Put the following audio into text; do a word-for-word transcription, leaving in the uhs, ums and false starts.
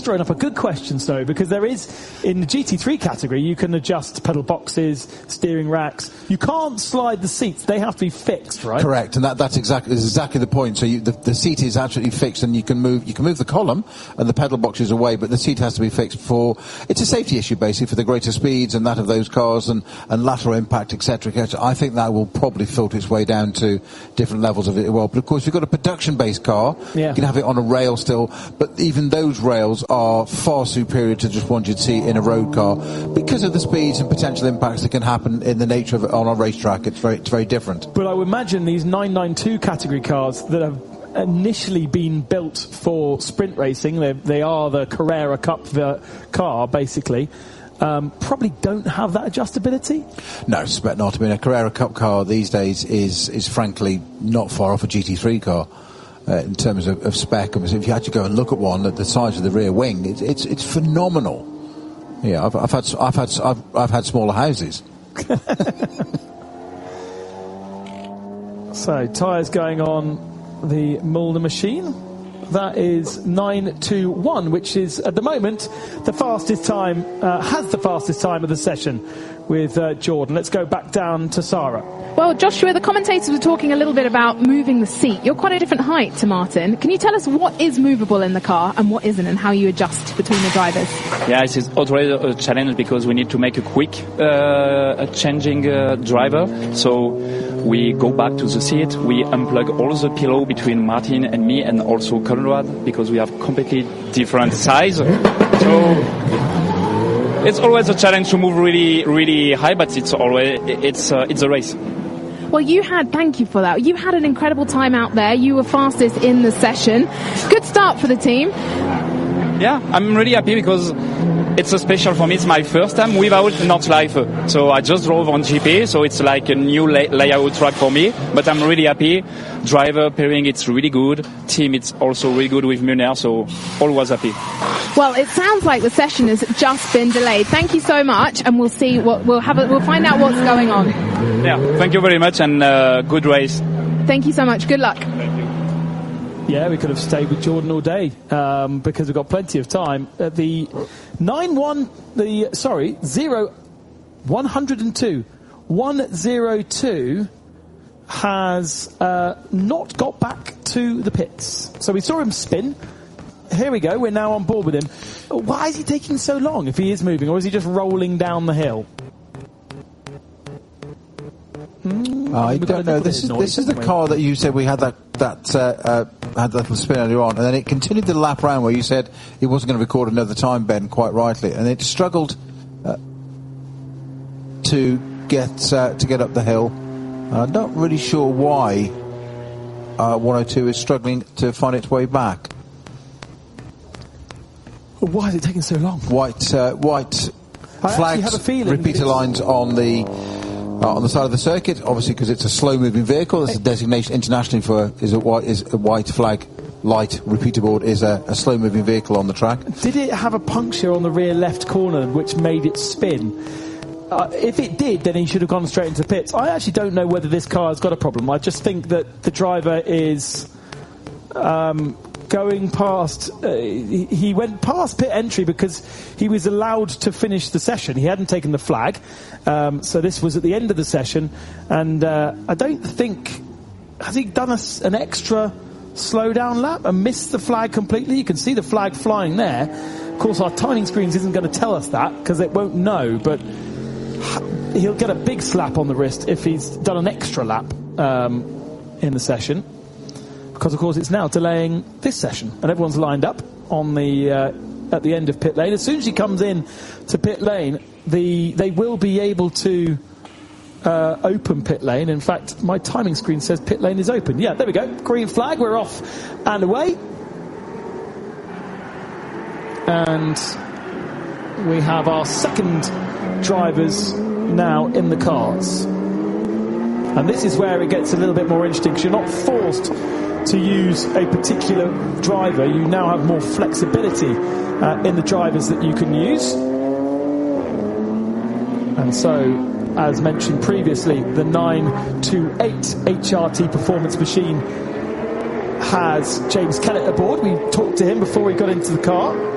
just thrown up a good question, Snow, because there is, in the G T three category, you can adjust pedal boxes, steering racks. You can't slide the seats. They have to be fixed, right? Correct, and that, that's exactly is exactly the point. So you, the, the seat is absolutely fixed, and you can move you can move the column and the pedal boxes away, but the seat has to be fixed for. It's a safety issue, basically, for the greater speeds and that of those cars and, and lateral impact, et cetera, et cetera. I think that will probably filter its way down to different levels of it. Well, but of course, if you've got a production-based car, yeah. you can have it on a rail still, but even those rails are far superior to just one you'd see in a road car because of the speeds and potential impacts that can happen in the nature of it on a racetrack. It's very, it's very different. But I would imagine these nine ninety-two category cars that have initially been built for sprint racing, they, they are the Carrera Cup uh, car, basically, um, probably don't have that adjustability? No, I suspect not. I mean, a Carrera Cup car these days is, is frankly not far off a G T three car. Uh, in terms of, of spec, and if you had to go and look at one at the size of the rear wing, it's it's, it's phenomenal. Yeah, I've, I've had I've had I've, I've had smaller houses. So tyres going on the Mulder machine. That is nine two one, which is at the moment the fastest time, uh, has the fastest time of the session with uh, Jordan. Let's go back down to Sarah. Well, Joshua, the commentators were talking a little bit about moving the seat. You're quite a different height to Martin. Can you tell us what is movable in the car and what isn't, and how you adjust between the drivers? Yeah, it's already a challenge because we need to make a quick uh, changing uh, driver. So we go back to the seat, we unplug all the pillow between Martin and me and also Conrad because we have completely different size. So it's always a challenge to move really, really high, but it's always it's uh, it's a race. Well, you had, thank you for that. You had an incredible time out there. You were fastest in the session. Good start for the team. Yeah, I'm really happy because it's a special for me. It's my first time without Nordschleife. So I just drove on G P, so it's like a new lay- layout track for me. But I'm really happy. Driver pairing, it's really good. Team, it's also really good with Muner, so always happy. Well, it sounds like the session has just been delayed. Thank you so much, and we'll see what we'll have. A, we'll find out what's going on. Yeah, thank you very much, and uh, good race. Thank you so much. Good luck. Yeah, we could have stayed with Jordan all day um, because we've got plenty of time. Uh, the nine one, the sorry, zero one hundred two, one zero two has uh, not got back to the pits. So we saw him spin. Here we go. We're now on board with him. Why is he taking so long if he is moving, or is he just rolling down the hill? Mm, I don't know. This is noise, this is the car that you said we had that that uh, uh, had that little spin earlier on, and then it continued the lap round where you said he wasn't going to record another time, Ben, quite rightly, and it struggled uh, to get uh, to get up the hill. I'm not really sure why uh, one oh two is struggling to find its way back. Why is it taking so long? White, uh, white flags, repeater lines on the uh, on the side of the circuit. Obviously, because it's a slow-moving vehicle. It's a designation internationally for is a white is a white flag light repeater board is a, a slow-moving vehicle on the track. Did it have a puncture on the rear left corner which made it spin? Uh, if it did, then he should have gone straight into pits. I actually don't know whether this car has got a problem. I just think that the driver is um, going past... Uh, he, he went past pit entry because he was allowed to finish the session. He hadn't taken the flag. Um, so this was at the end of the session. And uh, I don't think... Has he done a, an extra slow-down lap and missed the flag completely? You can see the flag flying there. Of course, our timing screens isn't going to tell us that because it won't know, but... he'll get a big slap on the wrist if he's done an extra lap um, in the session, because of course it's now delaying this session and everyone's lined up on the uh, at the end of pit lane. As soon as he comes in to pit lane, the they will be able to uh, open pit lane. In fact, my timing screen says pit lane is open. Yeah, there we go, green flag, we're off and away, and we have our second drivers now in the cars, and this is where it gets a little bit more interesting because you're not forced to use a particular driver. You now have more flexibility uh, in the drivers that you can use, and so as mentioned previously, the nine two eight H R T performance machine has James Kellett aboard. We talked to him before he got into the car.